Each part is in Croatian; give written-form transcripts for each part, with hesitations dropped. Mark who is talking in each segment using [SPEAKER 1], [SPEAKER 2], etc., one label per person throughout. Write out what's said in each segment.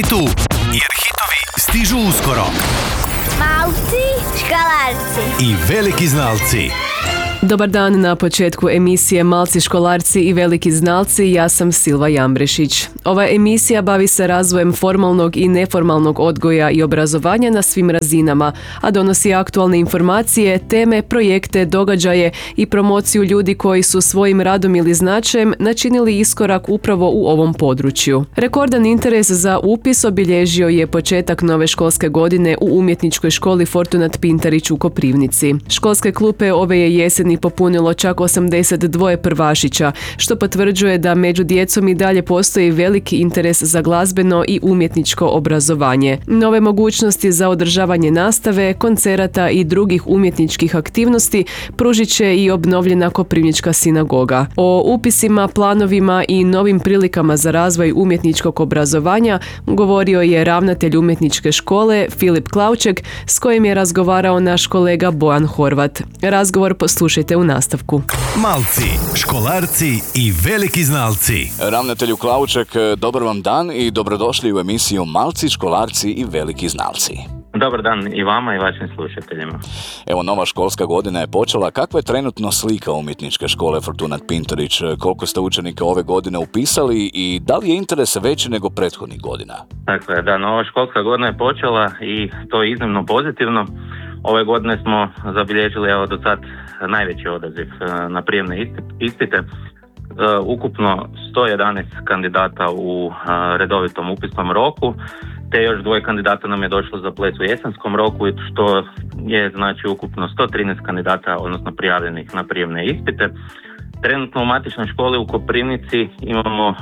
[SPEAKER 1] Tu, jer hitovi stižu uskoro.
[SPEAKER 2] Malci, školarci
[SPEAKER 1] I veliki znalci.
[SPEAKER 3] Dobar dan na početku emisije Malci, školarci i veliki znalci, ja sam Silva Jambrešić. Ova emisija bavi se razvojem formalnog i neformalnog odgoja i obrazovanja na svim razinama, a donosi aktualne informacije, teme, projekte, događaje i promociju ljudi koji su svojim radom ili značajem načinili iskorak upravo u ovom području. Rekordan interes za upis obilježio je početak nove školske godine u umjetničkoj školi Fortunat Pintarić u Koprivnici. Školske klupe ove je jeseni popunilo čak 82 prvašića, što potvrđuje da među djecom i dalje postoji veliki interes za glazbeno i umjetničko obrazovanje. Nove mogućnosti za održavanje nastave, koncerata i drugih umjetničkih aktivnosti pružit će i obnovljena Koprivnička sinagoga. O upisima, planovima i novim prilikama za razvoj umjetničkog obrazovanja govorio je ravnatelj umjetničke škole Filip Klauček, s kojim je razgovarao naš kolega Bojan Horvat. Razgovor poslušajte u nastavku.
[SPEAKER 1] Malci, školarci i veliki znalci.
[SPEAKER 4] Ravnatelju Klauček, dobar vam dan i dobrodošli u emisiju Malci, školarci i veliki znalci.
[SPEAKER 5] Dobar dan i vama i vašim slušateljima.
[SPEAKER 4] Evo, nova školska godina je počela. Kakva je trenutno slika umjetničke škole Fortunat Pintarić? Koliko ste učenika ove godine upisali i da li je interes veći nego prethodnih godina?
[SPEAKER 5] Dakle, da, nova školska godina je počela i to je iznimno pozitivno. Ove godine smo zabilježili do sad najveći odaziv na prijemne ispite. Ukupno 111 kandidata u redovitom upisnom roku, te još 2 kandidata nam je došlo za ples u jesenskom roku, što je znači ukupno 113 kandidata, odnosno prijavljenih na prijemne ispite. Trenutno u matičnoj školi u Koprivnici imamo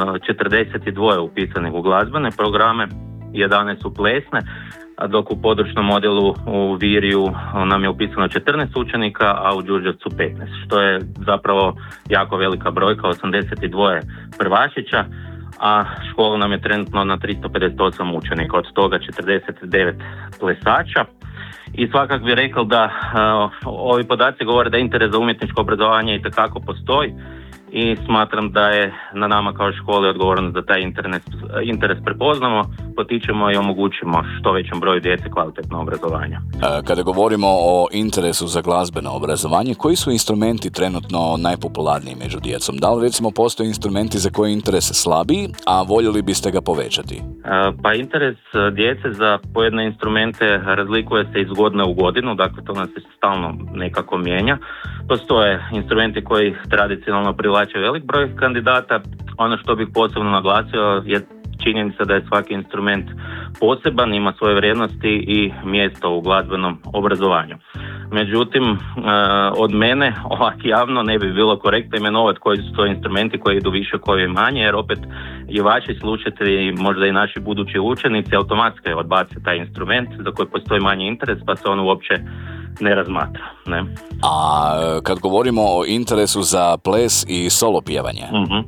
[SPEAKER 5] 42 upisanih u glazbene programe, 11 u plesne, dok u područnom odjelu u Virju nam je upisano 14 učenika, a u Đurđevcu 15, što je zapravo jako velika brojka, 82 prvašića, a škola nam je trenutno na 358 učenika, od toga 49 plesača. I svakako bih rekao da ovi podaci govore da interes za umjetničko obrazovanje itekako postoji i smatram da je na nama kao školi odgovornost da taj interes prepoznamo, potičemo i omogućimo što većem broju djece kvalitetno obrazovanje.
[SPEAKER 4] Kada govorimo o interesu za glazbeno obrazovanje, koji su instrumenti trenutno najpopularniji među djecom? Da li recimo postoje instrumenti za koje je interes slabiji, a voljeli biste ga povećati?
[SPEAKER 5] Pa interes djece za pojedine instrumente razlikuje se iz godine u godinu, dakle to nas se stalno nekako mijenja. Postoje instrumenti koji tradicionalno privlače velik broj kandidata. Ono što bih posebno naglasio je činjenica da je svaki instrument poseban, ima svoje vrijednosti i mjesto u glazbenom obrazovanju. Međutim, od mene ovak javno ne bi bilo korektno imenovati koji su to instrumenti koji idu više, koji manje, jer opet i vaši slušatelji, možda i naši budući učenici automatski odbace taj instrument za koji postoji manji interes, pa se on uopće ne razmatra. Ne?
[SPEAKER 4] A kad govorimo o interesu za ples i solo pjevanje?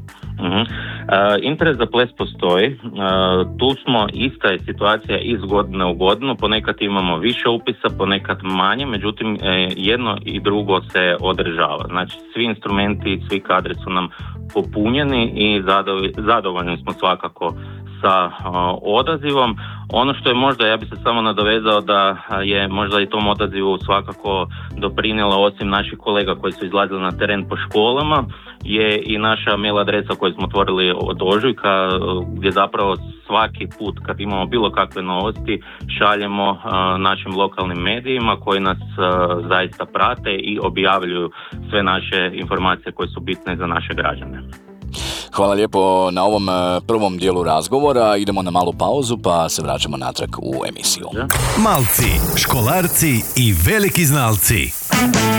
[SPEAKER 5] Interes za ples postoji. Tu smo, ista je situacija iz godine u godinu, ponekad imamo više upisa, ponekad manje, međutim jedno i drugo se održava. Znači svi instrumenti, svi kadri su nam popunjeni i zadovoljni smo svakako sa odazivom. Ono što je možda, ja bih se samo nadovezao da je možda i tom odazivu svakako doprinijela, osim naših kolega koji su izlazili na teren po školama, je i naša mail adresa koju smo otvorili od ožujka, gdje zapravo svaki put kad imamo bilo kakve novosti šaljemo našim lokalnim medijima koji nas zaista prate i objavljuju sve naše informacije koje su bitne za naše građane.
[SPEAKER 4] Hvala lijepo na ovom prvom dijelu razgovora. Idemo na malu pauzu pa se vraćamo natrag u emisiju.
[SPEAKER 1] Malci, školarci i veliki znalci.